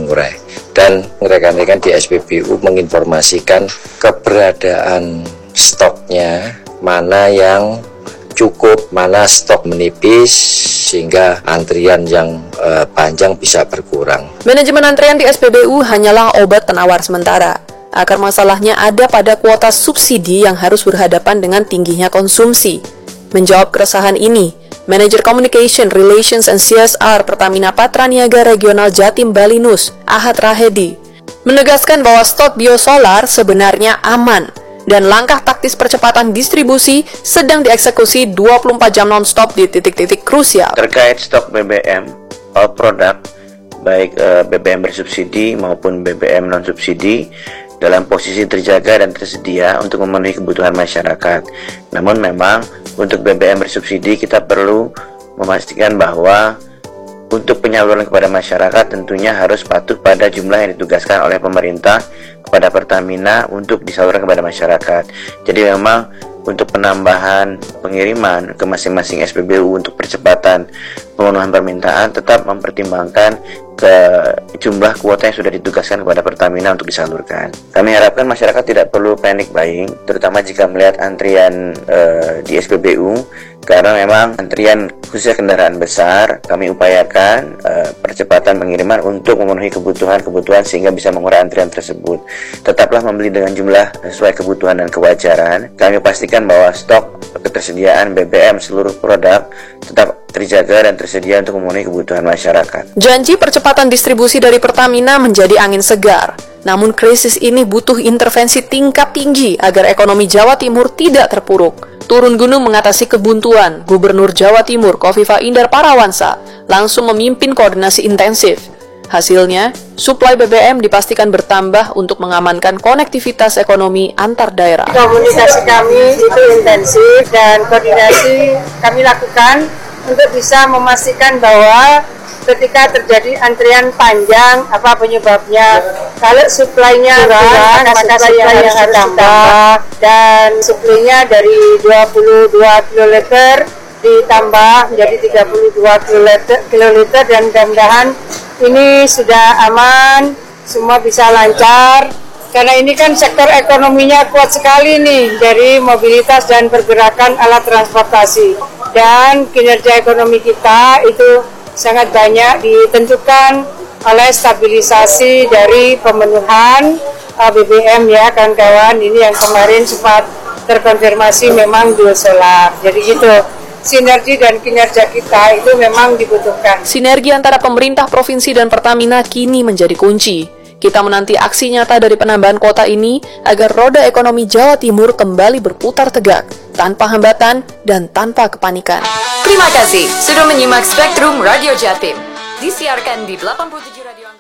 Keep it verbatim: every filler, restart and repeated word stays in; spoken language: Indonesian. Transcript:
mengurai. Dan rekan-rekan di S P B U menginformasikan keberadaan stoknya, mana yang cukup, mana stok menipis, sehingga antrian yang uh, panjang bisa berkurang. Manajemen antrean di S P B U hanyalah obat penawar sementara. Akar masalahnya ada pada kuota subsidi yang harus berhadapan dengan tingginya konsumsi. Menjawab keresahan ini, Manager Communication, Relations and C S R Pertamina Patraniaga Regional Jatim Balinus, Ahad Rahedi, menegaskan bahwa stok biosolar sebenarnya aman dan langkah taktis percepatan distribusi sedang dieksekusi dua puluh empat jam non-stop di titik-titik krusial. Terkait stok B B M, all product, baik uh, B B M bersubsidi maupun B B M non-subsidi, dalam posisi terjaga dan tersedia untuk memenuhi kebutuhan masyarakat. Namun memang untuk B B M bersubsidi kita perlu memastikan bahwa untuk penyaluran kepada masyarakat tentunya harus patuh pada jumlah yang ditugaskan oleh pemerintah kepada Pertamina untuk disalurkan kepada masyarakat. Jadi memang untuk penambahan pengiriman ke masing-masing S P B U untuk percepatan pemenuhan permintaan tetap mempertimbangkan ke jumlah kuota yang sudah ditugaskan kepada Pertamina untuk disalurkan. Kami harapkan masyarakat tidak perlu panic buying, terutama jika melihat antrian uh, di S P B U, karena memang antrian khususnya kendaraan besar kami upayakan uh, percepatan pengiriman untuk memenuhi kebutuhan-kebutuhan sehingga bisa mengurai antrian tersebut. Tetaplah membeli dengan jumlah sesuai kebutuhan dan kewajaran. Kami pastikan bahwa stok ketersediaan B B M seluruh produk tetap terjaga dan tersedia untuk memenuhi kebutuhan masyarakat. Janji percepatan distribusi dari Pertamina menjadi angin segar. Namun krisis ini butuh intervensi tingkat tinggi agar ekonomi Jawa Timur tidak terpuruk. Turun gunung mengatasi kebuntuan, Gubernur Jawa Timur Kofifa Indar Parawansa langsung memimpin koordinasi intensif. Hasilnya, suplai B B M dipastikan bertambah untuk mengamankan konektivitas ekonomi antar daerah. Komunikasi kami itu intensif dan koordinasi kami lakukan untuk bisa memastikan bahwa ketika terjadi antrian panjang, apa penyebabnya? Kalau suplainya kurang, maka suplai yang harus ditambah, dan suplainya dari dua puluh dua kiloliter ditambah menjadi tiga puluh dua kiloliter, dan mudah-mudahan ini sudah aman, semua bisa lancar. Karena ini kan sektor ekonominya kuat sekali nih dari mobilitas dan pergerakan alat transportasi. Dan kinerja ekonomi kita itu sangat banyak ditentukan oleh stabilisasi dari pemenuhan uh, B B M ya kawan-kawan. Ini yang kemarin sempat terkonfirmasi memang biosolar. Jadi gitu, sinergi dan kinerja kita itu memang dibutuhkan. Sinergi antara pemerintah provinsi dan Pertamina kini menjadi kunci. Kita menanti aksi nyata dari penambahan kuota ini agar roda ekonomi Jawa Timur kembali berputar tegak, tanpa hambatan dan tanpa kepanikan. Terima kasih sudah menyimak Spektrum Radio Jatim. Disiarkan di delapan puluh tujuh Radio